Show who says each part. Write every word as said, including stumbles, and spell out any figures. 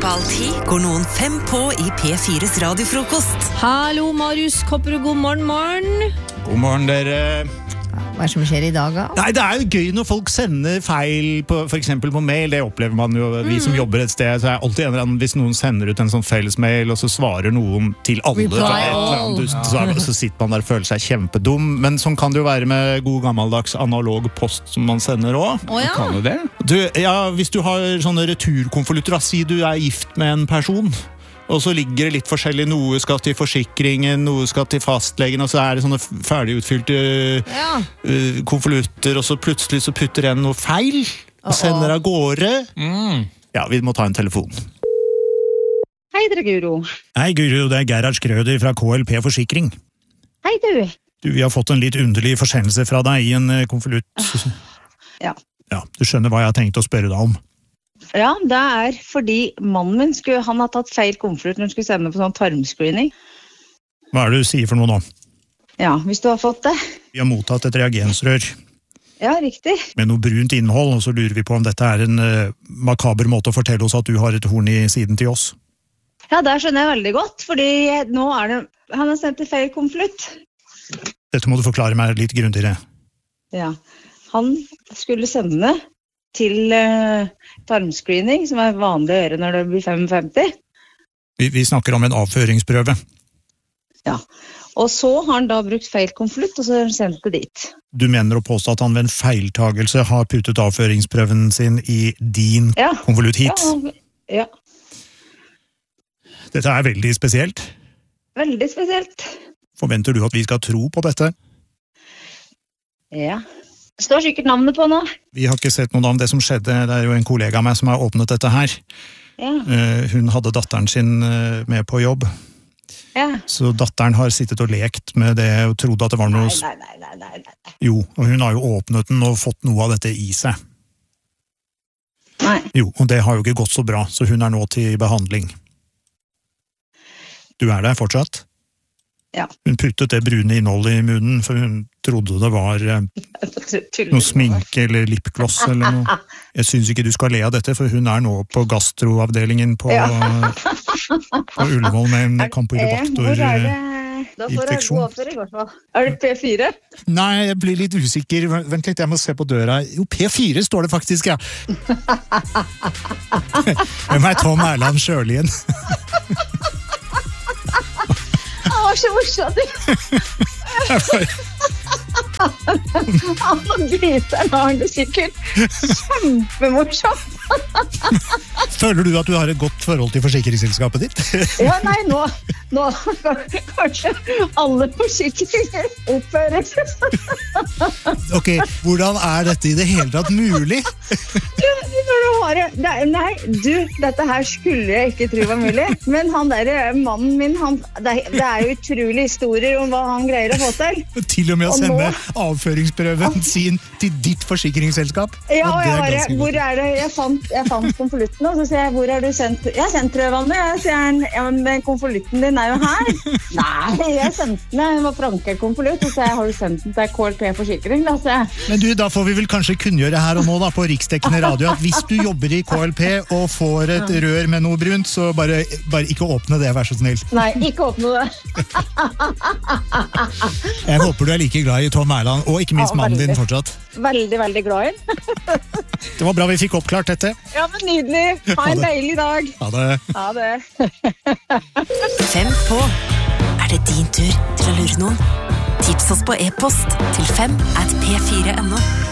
Speaker 1: halv ti går noen fem på i P fires radiofrokost.
Speaker 2: Hallo, Marius Kopperud, god morgen, morgen.
Speaker 3: God morgen, dere.
Speaker 2: Hva er det som skjer i dag, da?
Speaker 3: Nei, det er jo gøy når folk sender feil, på, for eksempel på mail. Det opplever man jo, vi mm. som jobber et sted. Så er alltid en eller annen, hvis noen sender ut en sånn fellesmail, og så svarer noen til alle.
Speaker 2: Reply all.
Speaker 3: Du, så, så sitter man der og føler seg kjempedum. Men sånn kan det jo være med god gammeldags analog post som man sender også.
Speaker 2: Å ja.
Speaker 3: Kan du det? Du, ja, hvis du har sånne returkonvolutter, da, si du er gift med en person. Og så ligger det litt forskjellig, noe skal til forsikringen, noe skal til fastlegen, og så er det sånne ferdigutfylte ja. uh, konvolutter, og så plutselig så putter en noe feil, og sender av gårde. Mm. Ja, vi må ta en telefon.
Speaker 4: Hei, dere Guro.
Speaker 3: Hei, Guro, det er Gerhard Skrøder fra K L P Forsikring.
Speaker 4: Hei, du.
Speaker 3: Du, vi har fått en litt underlig forsendelse fra deg i en konvolutt.
Speaker 4: Ja.
Speaker 3: Ja, du skjønner hva jeg har tenkt å spørre deg om.
Speaker 4: Ja, det er fordi mannen min skulle, han har tatt feil konvolutt når han skulle sende på sånn tarmscreening.
Speaker 3: Hva er det du sier for noe nå?
Speaker 4: Ja, hvis du har fått det.
Speaker 3: Vi har mottatt et reagensrør.
Speaker 4: Ja, riktig.
Speaker 3: Med noe brunt innhold, og så lurer vi på om dette er en uh, makaber måte å fortelle oss at du har et horn i siden til oss.
Speaker 4: Ja, det skjønner jeg veldig godt, fordi nå er det, han har sendt til feil konvolutt.
Speaker 3: Dette må du forklare meg litt grundigere.
Speaker 4: Ja, han skulle sende det til uh, tarmscreening, som er vanlig å gjøre når det blir femtifem.
Speaker 3: Vi, vi snakker om en avføringsprøve.
Speaker 4: Ja, og så har han da brukt feil konvolutt, og så har han sendt det dit.
Speaker 3: Du mener å påstå at han ved en feiltagelse har puttet avføringsprøven sin i din ja. konvolutt hit?
Speaker 4: Ja, ja.
Speaker 3: Dette er veldig spesielt.
Speaker 4: Veldig spesielt.
Speaker 3: Forventer du at vi skal tro på dette?
Speaker 4: Ja. Det står sikkert navnet på nå.
Speaker 3: Vi har ikke sett noe om det som skjedde. Det er jo en kollega av meg som har åpnet dette her.
Speaker 4: Ja.
Speaker 3: Uh, hun hadde datteren sin uh, med på jobb.
Speaker 4: Ja.
Speaker 3: Så datteren har sittet og lekt med det og trodde at det var noe...
Speaker 4: Nei, nei, nei, nei, nei.
Speaker 3: Jo, og hun har jo åpnet den og fått noe av dette i seg.
Speaker 4: Nei.
Speaker 3: Jo, og det har jo ikke gått så bra, så hun er nå til behandling. Du er der fortsatt?
Speaker 4: Ja.
Speaker 3: Hun puttet det brune innholdet i munnen, for hun trodde det var eh, noe sminke eller lipgloss eller noe. Jeg synes ikke du skal le av dette, for hun er nå på gastroavdelingen på, ja. på Ullevål med en campylobacter
Speaker 4: Hvor er det? Da får jeg gå opp for i hvert fall. Er det P fire?
Speaker 3: Nei, jeg blir litt usikker. Vent litt, jeg må se på døra. Jo, P fire står det faktisk, ja. Hvem er Tom Erland Sjølien?
Speaker 4: Han var så morsomt. Han må bryte en annen, det er sikkert kjempemorsomt.
Speaker 3: Føler du at du har et godt forhold til forsikringsselskapet ditt?
Speaker 4: Ja, nei, nå, nå kanskje alle forsikringer oppføres.
Speaker 3: Ok, hvordan er dette i det hele tatt mulig?
Speaker 4: Du, du har, nei, du, dette her skulle jeg ikke tro var mulig, men han der mannen min, han, det, det er jo utrolig historier om hva han greier å få til.
Speaker 3: Til og med å
Speaker 4: og
Speaker 3: sende
Speaker 4: nå,
Speaker 3: avføringsprøven sin til ditt forsikringsselskap?
Speaker 4: Ja, og jeg bare, hvor er det, jeg fant, jeg fant konvolutten, og så sier jeg, hvor har du sendt, jeg har sendt prøvene, jeg sier han, ja, men konvolutten din er jo her. Nei, jeg sendte den, jeg var frankert konvolutt, og så sier jeg, har du sendt den til K L P Forsikring, da, sier jeg. Men
Speaker 3: du, da får vi vel kanskje kunngjøre her og nå da, på riksdekkende radio, at hvis du jobber i K L P og får et rør med noe brunt, så bare, bare ikke åpne det, vær så snill.
Speaker 4: Nei, ikke åpne det.
Speaker 3: Jeg håper du er like glad i Tom Erland, og ikke minst ja, mannen din fortsatt.
Speaker 4: Veldig, veldig glad i.
Speaker 3: Det var bra vi fikk oppklart dette.
Speaker 4: Ja, men nydelig. Ha en deilig dag.
Speaker 3: Ha det.
Speaker 4: Ha det.
Speaker 1: Fem på. Er det din tur til å lure noen? Tips oss på e-post til fem at p fire punktum no.